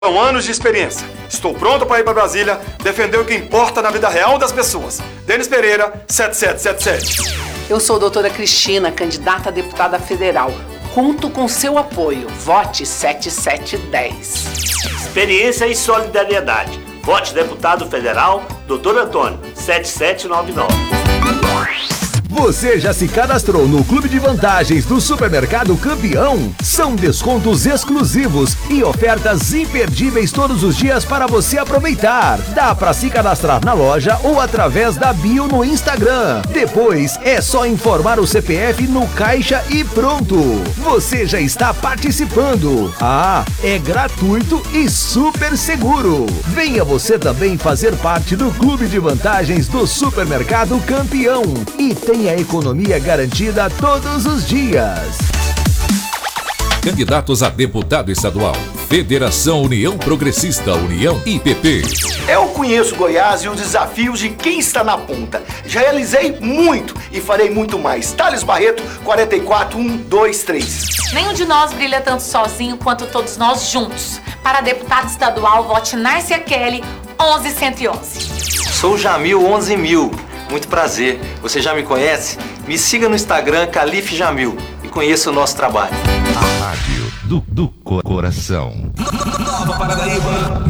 São anos de experiência. Estou pronto para ir para Brasília defender o que importa na vida real das pessoas. Denis Pereira, 7777. Eu sou a doutora Cristina, candidata a deputada federal. Conto com seu apoio. Vote 7710. Experiência e solidariedade. Vote deputado federal, Dr. Antônio, 7799. Você já se cadastrou no Clube de Vantagens do Supermercado Campeão? São descontos exclusivos e ofertas imperdíveis todos os dias para você aproveitar. Dá para se cadastrar na loja ou através da bio no Instagram. Depois é só informar o CPF no caixa e pronto. Você já está participando. Ah, é gratuito e super seguro. Venha você também fazer parte do Clube de Vantagens do Supermercado Campeão e tenha a economia garantida todos os dias. Candidatos a deputado estadual. Federação União Progressista, União IPP. Eu conheço Goiás e os desafios de quem está na ponta. Já realizei muito e farei muito mais. Thales Barreto, 44123. Nenhum de nós brilha tanto sozinho quanto todos nós juntos. Para deputado estadual, vote Nárcia Kelly, 11111. Sou Jamil 11.000. Muito prazer. Você já me conhece? Me siga no Instagram, Calife Jamil, e conheça o nosso trabalho. A rádio do coração. Nova Paranaíba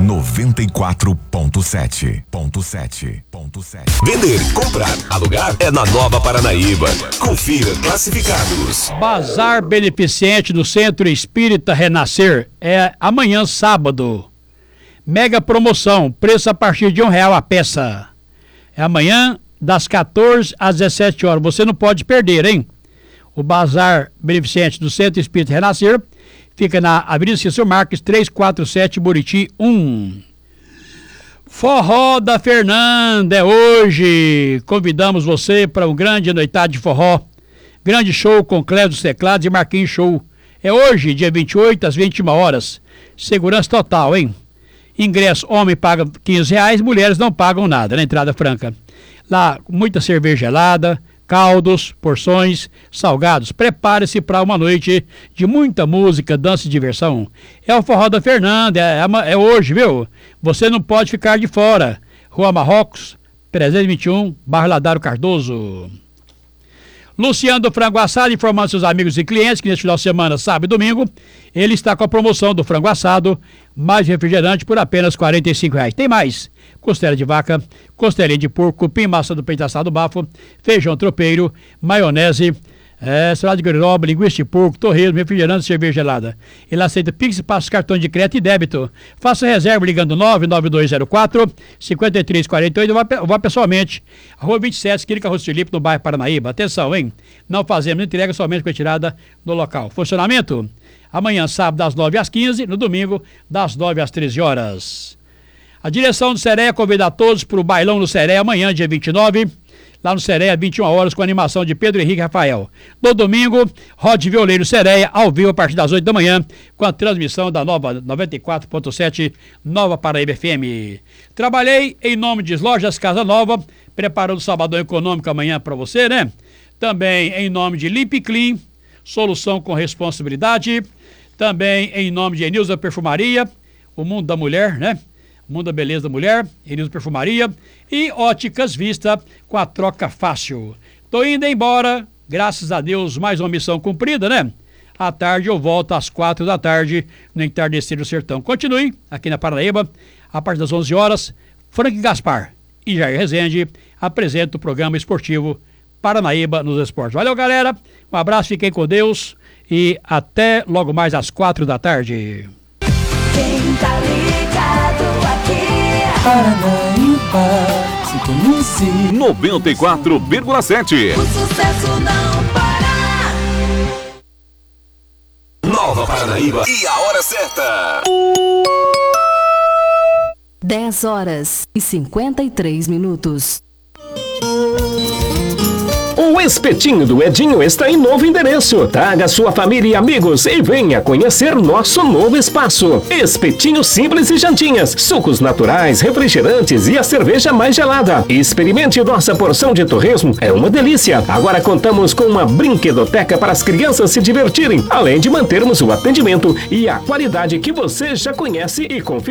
94.7. Vender, comprar, alugar é na Nova Paranaíba. Confira classificados. Bazar Beneficente do Centro Espírita Renascer é amanhã, sábado. Mega promoção, preço a partir de R$1 a peça. É amanhã, das 14 às 17 horas. Você não pode perder, hein? O Bazar Beneficente do Centro Espírita Renascer fica na Avenida Cícero Marques, 347, Buriti 1. Forró da Fernanda é hoje. Convidamos você para um grande noitado de forró. Grande show com Cléo dos Teclados e Marquinhos Show. É hoje, dia 28, às 21 horas. Segurança total, hein? Ingresso, homem paga R$15, mulheres não pagam nada, na entrada franca. Lá, muita cerveja gelada, caldos, porções, salgados. Prepare-se para uma noite de muita música, dança e diversão. É o Forró da Fernanda, é hoje, viu? Você não pode ficar de fora. Rua Marrocos, 321, Bairro Ladário Cardoso. Luciano do Frango Assado informando seus amigos e clientes que neste final de semana, sábado e domingo, ele está com a promoção do frango assado, mais refrigerante por apenas R$45. Tem mais: costela de vaca, costelinha de porco, cupim, massa do peito assado bafo, feijão tropeiro, maionese, salada de gariroba, linguiça de porco, torresmo, refrigerante e cerveja gelada. Ele aceita Pix e passa os cartões de crédito e débito. Faça reserva ligando 99204-5348 ou vá pessoalmente. Rua 27, esquina Carroço Filipe, no bairro Paranaíba. Atenção, hein? Não fazemos entrega, somente com retirada no local. Funcionamento: amanhã, sábado, das 9 às 15, no domingo, das 9 às 13 horas. A direção do Sereia convida a todos para o bailão no Sereia amanhã, dia 29, lá no Sereia, 21 horas, com a animação de Pedro Henrique Rafael. No domingo, Rod Violeiro Sereia, ao vivo, a partir das 8 da manhã, com a transmissão da nova 94.7 Nova Paraíba FM. Trabalhei em nome de Lojas Casa Nova, preparando o sabadão econômico amanhã para você, né? Também em nome de Limp Clean, solução com responsabilidade. Também em nome de Enilza Perfumaria, o mundo da mulher, né? Mundo da beleza da mulher, Enilza Perfumaria e Óticas Vista com a troca fácil. Tô indo embora, graças a Deus, mais uma missão cumprida, né? À tarde eu volto às 4 da tarde no Entardecer do Sertão. Continue aqui na Paranaíba, a partir das 11 horas, Frank Gaspar e Jair Rezende apresentam o programa esportivo Paranaíba nos Esportes. Valeu, galera, um abraço, fiquem com Deus e até logo mais às 4 da tarde. Quem tá ligado aqui? Paranaíba, sintonize 94,7. O sucesso não para. Nova Paranaíba e a hora certa. 10 horas e 53 minutos. O Espetinho do Edinho está em novo endereço. Traga sua família e amigos e venha conhecer nosso novo espaço. Espetinho simples e jantinhas, sucos naturais, refrigerantes e a cerveja mais gelada. Experimente nossa porção de torresmo, é uma delícia. Agora contamos com uma brinquedoteca para as crianças se divertirem, além de mantermos o atendimento e a qualidade que você já conhece e confia.